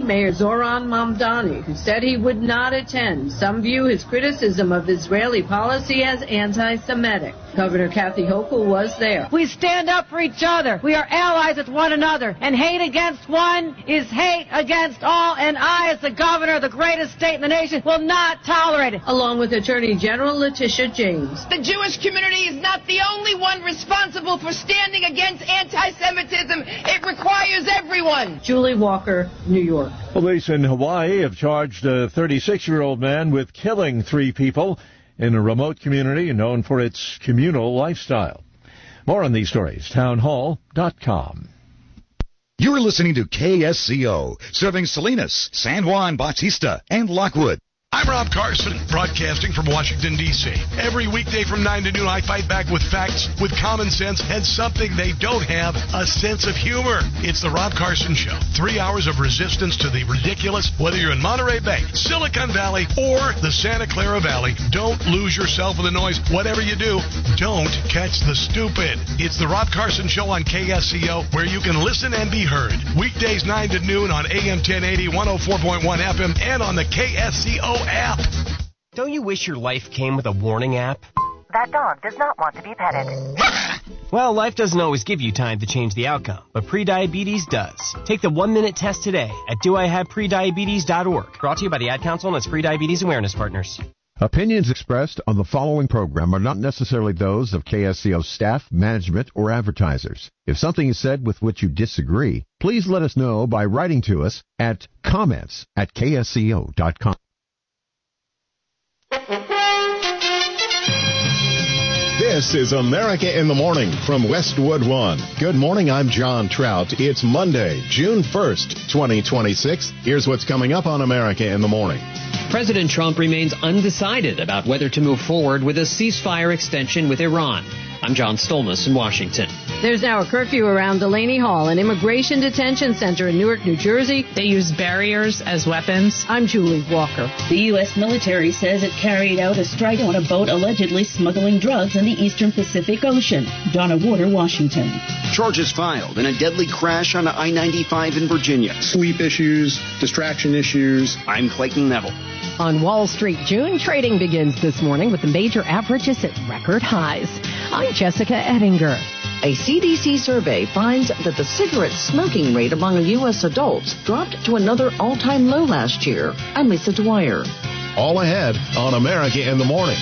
Mayor Zoran Mamdani, who said he would not attend. Some view his criticism of Israeli policy as anti-Semitic. Governor Kathy Hochul was there. We stand up for each other. We are allies with one another. And hate against one is hate against all. And I, as the governor of the greatest state in the nation, will not tolerate it. Along with Attorney General Letitia James. The Jewish community is not the only one responsible for standing against anti-Semitism. It requires everyone. Julie Walker, New York. Police in Hawaii have charged a 36-year-old man with killing 3 people in a remote community known for its communal lifestyle. More on these stories, townhall.com. You're listening to KSCO, serving Salinas, San Juan Bautista, and Lockwood. I'm Rob Carson, broadcasting from Washington, D.C. Every weekday from 9 to noon, I fight back with facts, with common sense, and something they don't have, a sense of humor. It's the Rob Carson Show. 3 hours of resistance to the ridiculous, whether you're in Monterey Bay, Silicon Valley, or the Santa Clara Valley. Don't lose yourself in the noise. Whatever you do, don't catch the stupid. It's the Rob Carson Show on KSCO, where you can listen and be heard. Weekdays 9 to noon on AM 1080, 104.1 FM, and on the KSCO app. Don't you wish your life came with a warning app? That dog does not want to be petted. Well, life doesn't always give you time to change the outcome, but prediabetes does. Take the 1-minute test today at doihaveprediabetes.org. Brought to you by the Ad Council and its Free Diabetes Awareness Partners. Opinions expressed on the following program are not necessarily those of KSCO staff, management, or advertisers. If something is said with which you disagree, please let us know by writing to us at comments@ksco.com. This is America in the Morning from Westwood One. Good morning, I'm John Trout. It's Monday, June 1st, 2026. Here's what's coming up on America in the Morning. President Trump remains undecided about whether to move forward with a ceasefire extension with Iran. I'm John Stolnis in Washington. There's now a curfew around Delaney Hall, an immigration detention center in Newark, New Jersey. They use barriers as weapons. I'm Julie Walker. The U.S. military says it carried out a strike on a boat allegedly smuggling drugs in the eastern Pacific Ocean. Donna Warder, Washington. Charges filed in a deadly crash on I-95 in Virginia. Sleep issues, distraction issues. I'm Clayton Neville. On Wall Street, June trading begins this morning with the major averages at record highs. I'm Jessica Ettinger. A CDC survey finds that the cigarette smoking rate among U.S. adults dropped to another all-time low last year. I'm Lisa Dwyer. All ahead on America in the Morning.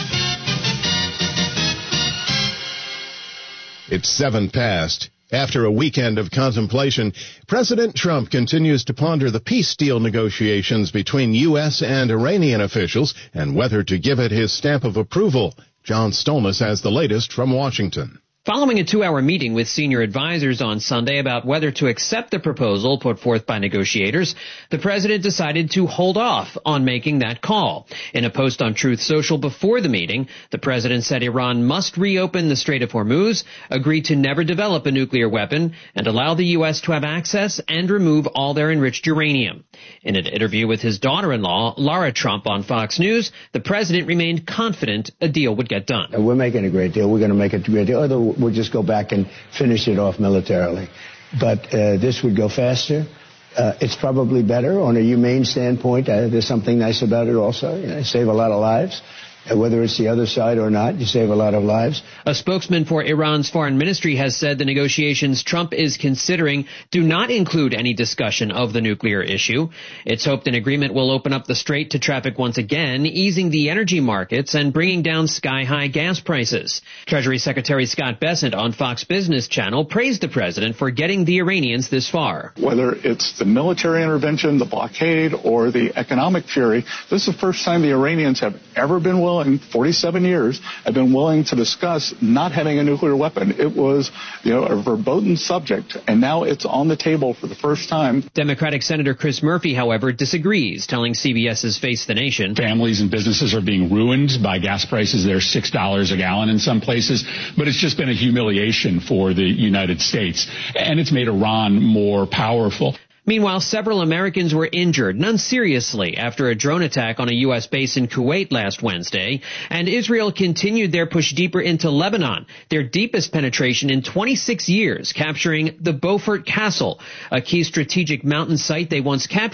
It's 7 past. After a weekend of contemplation, President Trump continues to ponder the peace deal negotiations between U.S. and Iranian officials and whether to give it his stamp of approval. John Stolnis has the latest from Washington. Following a 2-hour meeting with senior advisors on Sunday about whether to accept the proposal put forth by negotiators, the president decided to hold off on making that call. In a post on Truth Social before the meeting, the president said Iran must reopen the Strait of Hormuz, agree to never develop a nuclear weapon, and allow the U.S. to have access and remove all their enriched uranium. In an interview with his daughter-in-law, Lara Trump, on Fox News, the president remained confident a deal would get done. We're making a great deal. We're going to make a great deal. We'll just go back and finish it off militarily. But this would go faster. It's probably better on a humane standpoint. There's something nice about it also. You know, save a lot of lives. Whether it's the other side or not, you save a lot of lives. A spokesman for Iran's foreign ministry has said the negotiations Trump is considering do not include any discussion of the nuclear issue. It's hoped an agreement will open up the strait to traffic once again, easing the energy markets and bringing down sky-high gas prices. Treasury Secretary Scott Bessent on Fox Business Channel praised the president for getting the Iranians this far. Whether it's the military intervention, the blockade, or the economic fury, this is the first time the Iranians have ever been willing, 47 years, have been willing to discuss not having a nuclear weapon. It was, a verboten subject, and now it's on the table for the first time. Democratic Senator Chris Murphy, however, disagrees, telling CBS's Face the Nation. Families and businesses are being ruined by gas prices. They're $6 a gallon in some places, but it's just been a humiliation for the United States, and it's made Iran more powerful. Meanwhile, several Americans were injured, none seriously, after a drone attack on a U.S. base in Kuwait last Wednesday. And Israel continued their push deeper into Lebanon, their deepest penetration in 26 years, capturing the Beaufort Castle, a key strategic mountain site they once captured